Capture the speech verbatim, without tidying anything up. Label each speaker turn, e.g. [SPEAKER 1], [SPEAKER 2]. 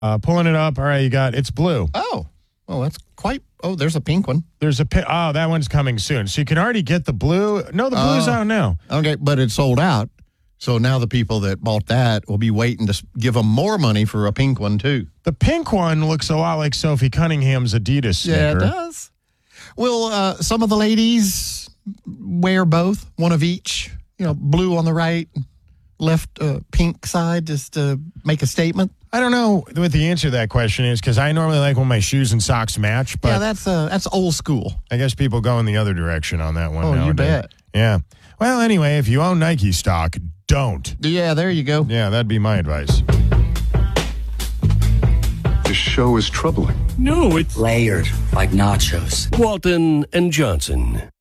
[SPEAKER 1] Uh, pulling it up. All right, you got it's blue.
[SPEAKER 2] Oh, oh, that's quite. Oh, there's a pink one.
[SPEAKER 1] There's a pi- oh, that one's coming soon. So you can already get the blue. No, the blue's
[SPEAKER 2] Oh.
[SPEAKER 1] out now.
[SPEAKER 2] Okay, but it's sold out. So now the people that bought that will be waiting to s- give them more money for a pink one too.
[SPEAKER 1] The pink one looks a lot like Sophie Cunningham's Adidas sneaker.
[SPEAKER 2] Yeah, it does. Will uh, some of the ladies wear both, one of each? You know, blue on the right, left uh, pink side, just to make a statement.
[SPEAKER 1] I don't know what the answer to that question is because I normally like when my shoes and socks match, but
[SPEAKER 2] yeah, that's uh, that's old school.
[SPEAKER 1] I guess people go in the other direction on that one.
[SPEAKER 2] Oh,
[SPEAKER 1] nowadays.
[SPEAKER 2] you bet.
[SPEAKER 1] Yeah. Well, anyway, if you own Nike stock, don't.
[SPEAKER 2] Yeah, there you go.
[SPEAKER 1] Yeah, that'd be my advice.
[SPEAKER 3] This show is troubling.
[SPEAKER 4] No, it's
[SPEAKER 5] Layered like nachos.
[SPEAKER 4] Walton and Johnson.